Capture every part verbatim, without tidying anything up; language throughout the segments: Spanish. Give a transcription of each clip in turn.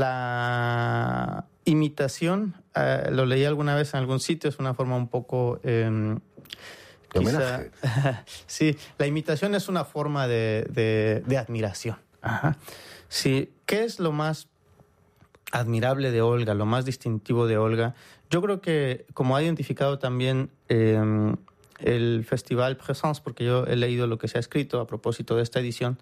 La imitación, eh, lo leí alguna vez en algún sitio, es una forma un poco... Eh, quizá, sí, la imitación es una forma de, de, de admiración. Ajá. Sí, ¿qué es lo más admirable de Olga, lo más distintivo de Olga? Yo creo que, como ha identificado también eh, el Festival Présence, porque yo he leído lo que se ha escrito a propósito de esta edición,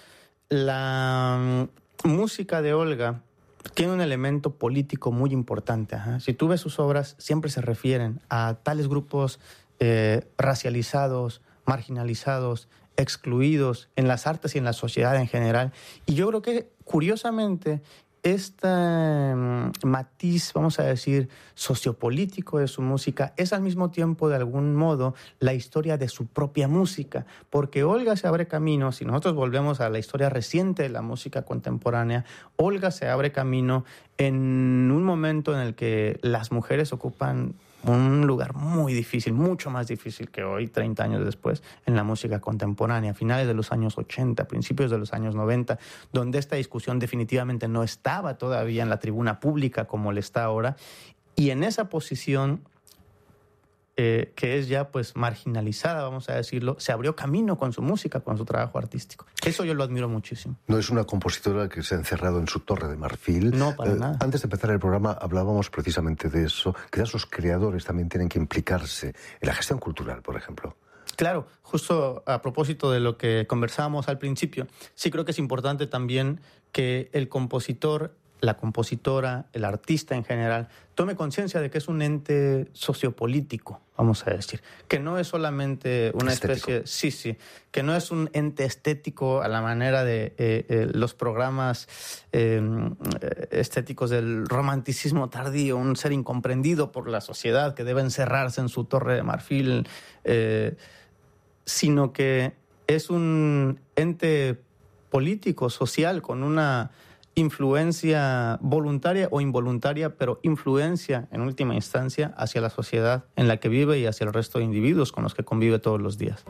la um, música de Olga tiene un elemento político muy importante. Ajá. Si tú ves sus obras, siempre se refieren a tales grupos eh, racializados, marginalizados, excluidos en las artes y en la sociedad en general. Y yo creo que, curiosamente, este um, matiz, vamos a decir, sociopolítico de su música es al mismo tiempo, de algún modo, la historia de su propia música, porque Olga se abre camino. Si nosotros volvemos a la historia reciente de la música contemporánea, Olga se abre camino en un momento en el que las mujeres ocupan un lugar muy difícil, mucho más difícil que hoy, treinta años después, en la música contemporánea, a finales de los años ochenta, principios de los años noventa, donde esta discusión definitivamente no estaba todavía en la tribuna pública como le está ahora, y en esa posición, eh, que es ya pues marginalizada, vamos a decirlo, se abrió camino con su música, con su trabajo artístico. Eso yo lo admiro muchísimo. No es una compositora que se ha encerrado en su torre de marfil. No, para eh, nada. Antes de empezar el programa hablábamos precisamente de eso. Quizás los creadores también tienen que implicarse en la gestión cultural, por ejemplo. Claro, justo a propósito de lo que conversábamos al principio, sí creo que es importante también que el compositor, la compositora, el artista en general, tome conciencia de que es un ente sociopolítico, vamos a decir, que no es solamente una estético. especie, sí, sí, que no es un ente estético a la manera de eh, eh, los programas eh, estéticos del romanticismo tardío, un ser incomprendido por la sociedad que debe encerrarse en su torre de marfil, eh, sino que es un ente político, social, con una influencia voluntaria o involuntaria, pero influencia en última instancia hacia la sociedad en la que vive y hacia el resto de individuos con los que convive todos los días.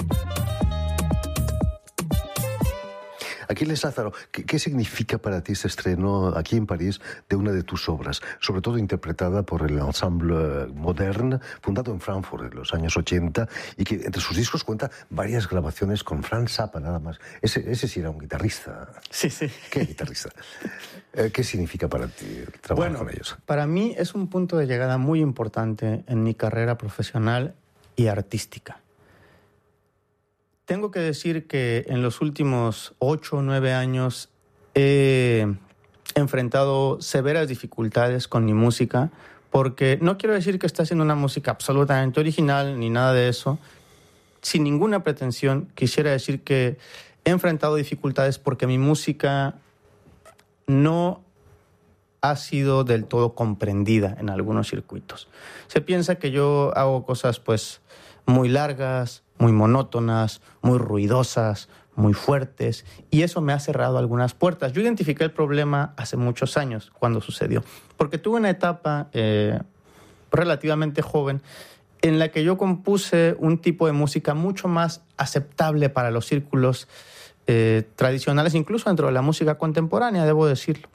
Aquiles Lázaro, ¿qué, ¿qué significa para ti este estreno aquí en París de una de tus obras, sobre todo interpretada por el Ensemble Moderne, fundado en Frankfurt en los años ochenta, y que entre sus discos cuenta varias grabaciones con Franz Zappa, nada más? Ese, ese sí era un guitarrista. Sí, sí. ¿Qué guitarrista? Eh, ¿Qué significa para ti trabajar bueno, con ellos? Para mí es un punto de llegada muy importante en mi carrera profesional y artística. Tengo que decir que en los últimos ocho o nueve años he enfrentado severas dificultades con mi música, porque no quiero decir que esté haciendo una música absolutamente original ni nada de eso. Sin ninguna pretensión, quisiera decir que he enfrentado dificultades porque mi música no ha sido del todo comprendida en algunos circuitos. Se piensa que yo hago cosas pues muy largas, muy monótonas, muy ruidosas, muy fuertes, y eso me ha cerrado algunas puertas. Yo identifiqué el problema hace muchos años, cuando sucedió, porque tuve una etapa eh, relativamente joven en la que yo compuse un tipo de música mucho más aceptable para los círculos eh, tradicionales, incluso dentro de la música contemporánea, debo decirlo.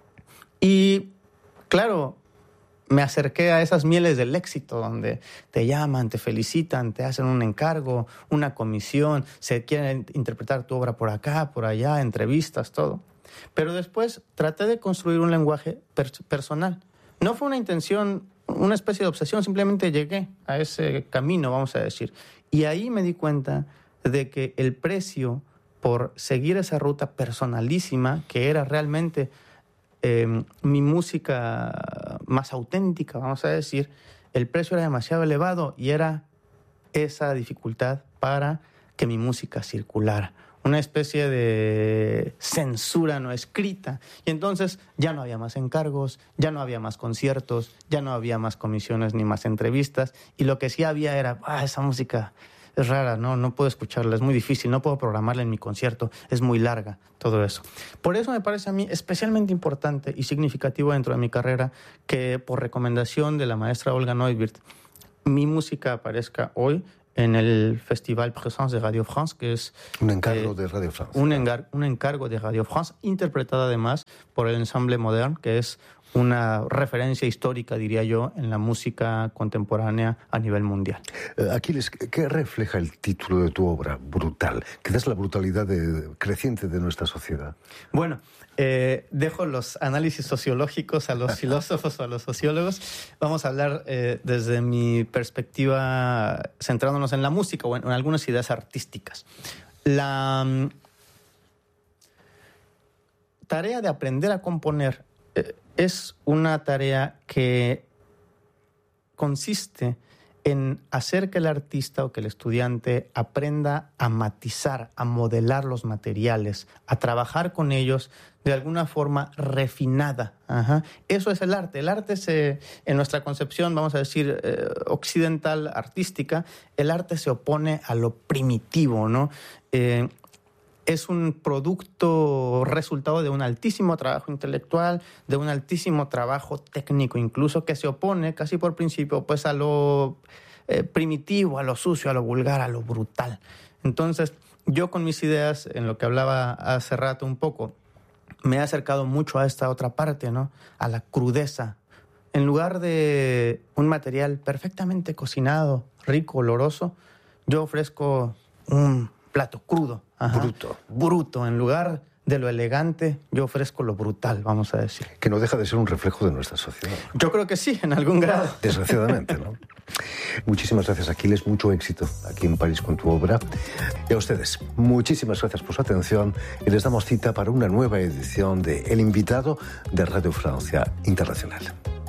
Y, claro, me acerqué a esas mieles del éxito, donde te llaman, te felicitan, te hacen un encargo, una comisión, se quieren interpretar tu obra por acá, por allá, entrevistas, todo. Pero después traté de construir un lenguaje per- personal. No fue una intención, una especie de obsesión, simplemente llegué a ese camino, vamos a decir. Y ahí me di cuenta de que el precio por seguir esa ruta personalísima, que era realmente Eh, mi música más auténtica, vamos a decir, el precio era demasiado elevado y era esa dificultad para que mi música circulara. Una especie de censura no escrita. Y entonces ya no había más encargos, ya no había más conciertos, ya no había más comisiones ni más entrevistas. Y lo que sí había era, ah, esa música es rara, no, no puedo escucharla, es muy difícil, no puedo programarla en mi concierto, es muy larga, todo eso. Por eso me parece a mí especialmente importante y significativo dentro de mi carrera que, por recomendación de la maestra Olga Neubert, mi música aparezca hoy en el Festival Présence de Radio France, que es... Un encargo eh, de Radio France. Un, engar- un encargo de Radio France, interpretado además por el Ensemble Modern, que es una referencia histórica, diría yo, en la música contemporánea a nivel mundial. Eh, Aquiles, ¿qué refleja el título de tu obra, Brutal? ¿Qué es la brutalidad de, creciente de nuestra sociedad? Bueno, eh, dejo los análisis sociológicos a los filósofos o a los sociólogos. Vamos a hablar eh, desde mi perspectiva, centrándonos en la música o en, en algunas ideas artísticas. La um, tarea de aprender a componer eh, es una tarea que consiste en hacer que el artista o que el estudiante aprenda a matizar, a modelar los materiales, a trabajar con ellos de alguna forma refinada. Ajá. Eso es el arte. El arte, se, en nuestra concepción, vamos a decir, eh, occidental, artística, el arte se opone a lo primitivo, ¿no? Eh, es un producto resultado de un altísimo trabajo intelectual, de un altísimo trabajo técnico incluso, que se opone casi por principio pues a lo eh, primitivo, a lo sucio, a lo vulgar, a lo brutal. Entonces, yo con mis ideas, en lo que hablaba hace rato un poco, me he acercado mucho a esta otra parte, ¿no? A la crudeza. En lugar de un material perfectamente cocinado, rico, oloroso, yo ofrezco un plato crudo. Ajá. Bruto. Bruto. En lugar de lo elegante, yo ofrezco lo brutal, vamos a decir. Que no deja de ser un reflejo de nuestra sociedad. Yo creo que sí, en algún grado. Desgraciadamente, ¿no? Muchísimas gracias, Aquiles. Mucho éxito aquí en París con tu obra. Y a ustedes, muchísimas gracias por su atención y les damos cita para una nueva edición de El Invitado de Radio Francia Internacional.